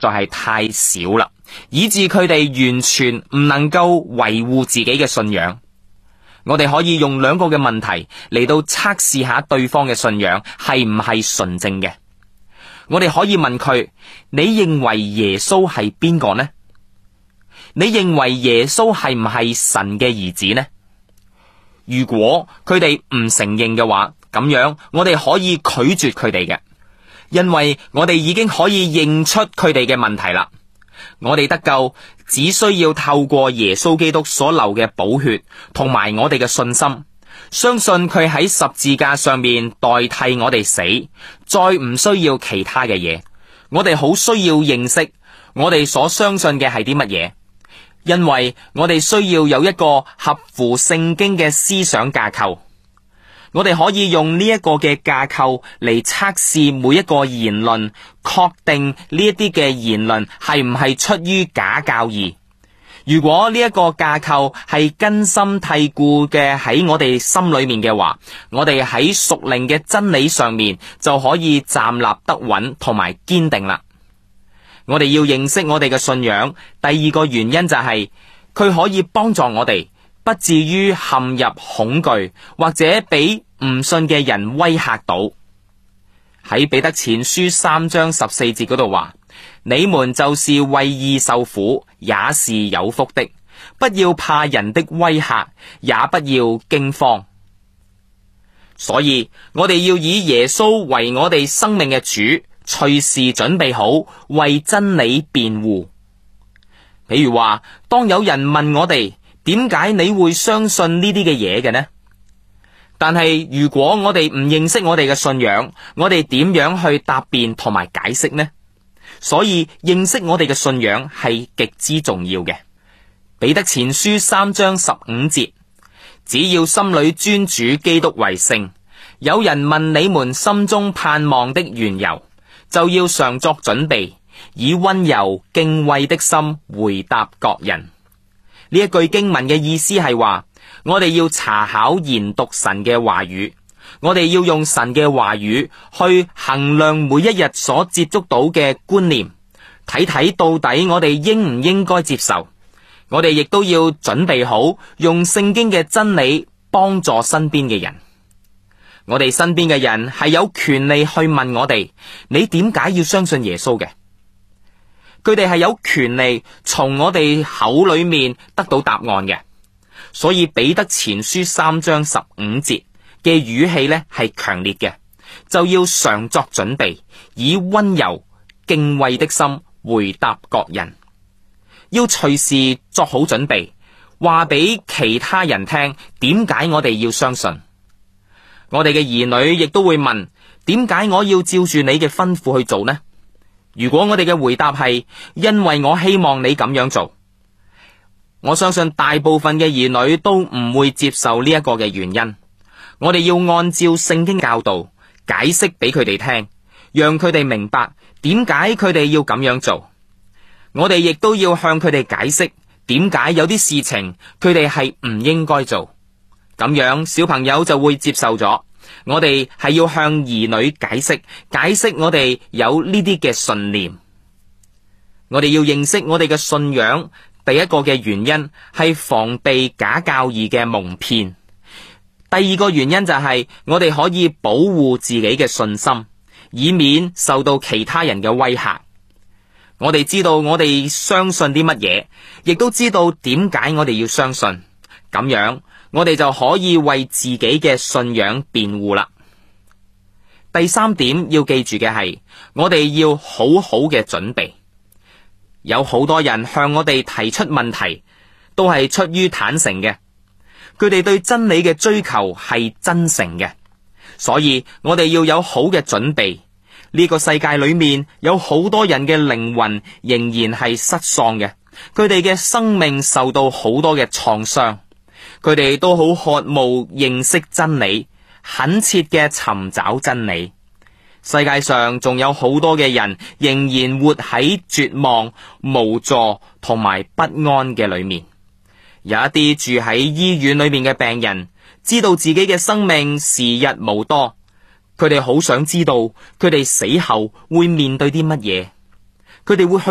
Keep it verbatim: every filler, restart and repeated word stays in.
在係太少啦，以致佢哋完全唔能夠維護自己嘅信仰。我哋可以用兩個嘅問題嚟到測試下對方嘅信仰係唔係純正嘅。我哋可以問佢：你認為耶穌係邊個呢？你認為耶穌係唔係神嘅兒子呢？如果佢哋唔承認嘅話，咁樣我哋可以拒絕佢哋嘅，因為我哋已經可以認出佢哋嘅問題啦。我哋得救只需要透過耶穌基督所流嘅寶血同埋我哋嘅信心，相信佢喺十字架上面代替我哋死，再唔需要其他嘅嘢。我哋好需要認識我哋所相信嘅係啲乜嘢，因為我哋需要有一個合乎聖經嘅思想架構。我哋可以用呢一個嘅架構嚟測試每一個言論，確定呢一啲嘅言論係唔係出於假教義。如果呢一個架構係根深蒂固嘅喺我哋心裏面嘅話，我哋喺屬靈嘅真理上面就可以站立得穩同埋堅定啦。我哋要認識我哋嘅信仰，第二個原因就係佢可以幫助我哋不至於陷入恐懼，或者俾唔信嘅人威嚇到。喺彼得前書三章十四節嗰度話：你們就是為義受苦，也是有福的。不要怕人的威嚇，也不要驚慌。所以我哋要以耶穌為我哋生命嘅主，隨時準備好為真理辯護。譬如話，當有人問我哋，點解你會相信呢啲嘅嘢嘅呢？但係如果我哋唔認識我哋嘅信仰，我哋點樣去答辯同埋解釋呢？所以認識我哋嘅信仰係極之重要嘅。彼得前書三章十五節：只要心裏尊主基督為聖，有人問你們心中盼望的緣由，就要常作準備，以溫柔敬畏的心回答各人。呢一句經文嘅意思係話，我哋要查考研讀神嘅話語，我哋要用神嘅話語去衡量每一日所接觸到嘅觀念，睇睇到底我哋應唔應該接受。我哋亦都要準備好用聖經嘅真理幫助身邊嘅人。我哋身邊嘅人係有權利去問我哋：你點解要相信耶穌嘅？佢哋係有權利從我哋口裏面得到答案嘅。所以彼得前書三章十五節嘅語氣呢係強烈嘅，就要常作準備，以溫柔敬畏的心回答各人。要隨時作好準備，話俾其他人聽點解我哋要相信。我哋嘅兒女亦都會問：點解我要照住你嘅吩咐去做呢？如果我哋嘅回答係因為我希望你咁樣做，我相信大部分嘅兒女都唔會接受呢一個嘅原因。我哋要按照聖經教導解釋俾佢哋聽，讓佢哋明白點解佢哋要咁樣做。我哋亦都要向佢哋解釋點解有啲事情佢哋係唔應該做。咁樣小朋友就會接受咗。我哋係要向兒女解釋，解釋我哋有呢啲嘅信念。我哋要認識我哋嘅信仰，第一個嘅原因係防備假教義嘅蒙騙。第二個原因就係我哋可以保護自己嘅信心，以免受到其他人嘅威嚇。我哋知道我哋相信啲乜嘢，亦都知道點解我哋要相信。咁樣我哋就可以為自己嘅信仰辯護啦。第三點要記住嘅係，我哋要好好嘅準備。有好多人向我哋提出問題，都係出於坦誠嘅，佢哋對真理嘅追求係真誠嘅，所以我哋要有好嘅準備。呢個世界裏面有好多人嘅靈魂仍然係失喪嘅，佢哋嘅生命受到好多嘅創傷。佢哋都好渴慕認識真理，懇切嘅尋找真理。世界上仲有好多嘅人仍然活喺絕望、無助同埋不安嘅裏面。有一啲住喺醫院裏面嘅病人，知道自己嘅生命時日無多，佢哋好想知道佢哋死後會面對啲乜嘢，佢哋會去